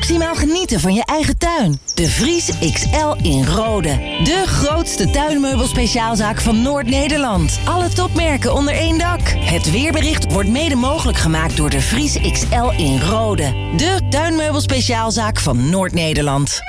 maximaal genieten van je eigen tuin. De Vries XL in Rode. De grootste tuinmeubelspeciaalzaak van Noord-Nederland. Alle topmerken onder één dak. Het weerbericht wordt mede mogelijk gemaakt door de Vries XL in Rode. De tuinmeubelspeciaalzaak van Noord-Nederland.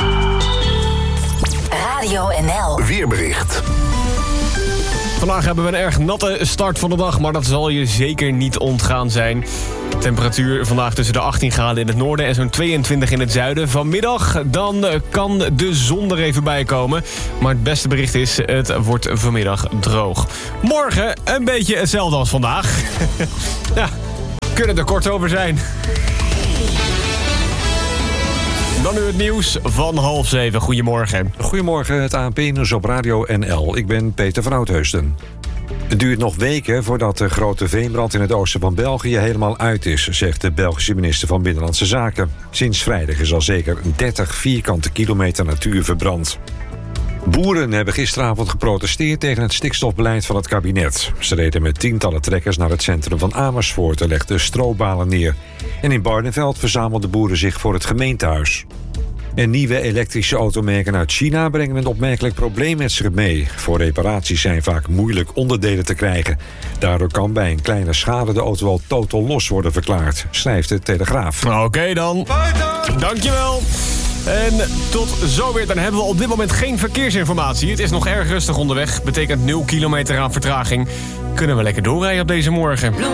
Radio NL. Weerbericht. Vandaag hebben we een erg natte start van de dag, maar dat zal je zeker niet ontgaan zijn. Temperatuur vandaag tussen de 18 graden in het noorden en zo'n 22 in het zuiden. Vanmiddag dan kan de zon er even bij komen. Maar het beste bericht is, het wordt vanmiddag droog. Morgen een beetje hetzelfde als vandaag. Ja, kunnen er kort over zijn. Dan nu het nieuws van 6:30. Goedemorgen. Goedemorgen, het ANP-nieuws op Radio NL. Ik ben Peter van Oudheusden. Het duurt nog weken voordat de grote veenbrand in het oosten van België helemaal uit is, zegt de Belgische minister van Binnenlandse Zaken. Sinds vrijdag is al zeker 30 vierkante kilometer natuur verbrand. Boeren hebben gisteravond geprotesteerd tegen het stikstofbeleid van het kabinet. Ze reden met tientallen trekkers naar het centrum van Amersfoort en legden strobalen neer. En in Barneveld verzamelden boeren zich voor het gemeentehuis. En nieuwe elektrische automerken uit China brengen een opmerkelijk probleem met zich mee. Voor reparaties zijn vaak moeilijk onderdelen te krijgen. Daardoor kan bij een kleine schade de auto al totaal los worden verklaard, schrijft de Telegraaf. Oké dan. Dankjewel. En tot zover. Dan hebben we op dit moment geen verkeersinformatie. Het is nog erg rustig onderweg. Betekent 0 kilometer aan vertraging. Kunnen we lekker doorrijden op deze morgen.